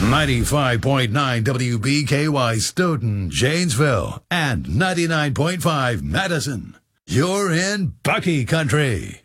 95.9 WBKY Stoughton, Janesville, and 99.5 Madison. You're in Bucky Country.